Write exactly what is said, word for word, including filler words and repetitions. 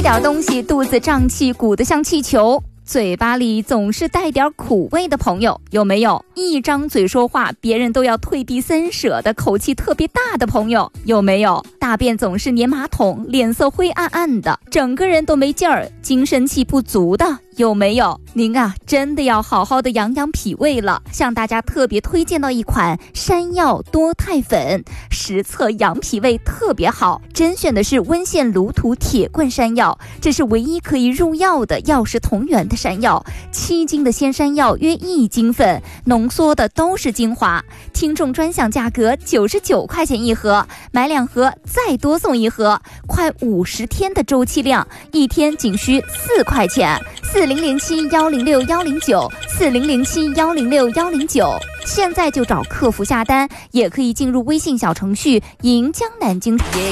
点东西肚子胀气鼓得像气球，嘴巴里总是带点苦味的朋友有没有？一张嘴说话别人都要退避三舍的口气特别大的朋友有没有？大便总是粘马桶，脸色灰暗暗的，整个人都没劲儿，精神气不足的有没有？您啊，真的要好好的养养脾胃了。向大家特别推荐到一款山药多肽粉，实测养脾胃特别好，甄选的是温县芦土铁棍山药，这是唯一可以入药的药食同源的山药，七斤的鲜山药约一斤粉，浓缩的都是精华。听众专享价格九十九块钱一盒，买两盒再多送一盒，快五十天的周期量，一天仅需四块钱。四零零七幺零六幺零九，四零零七幺零六幺零九，现在就找客服下单，也可以进入微信小程序“银江南京”。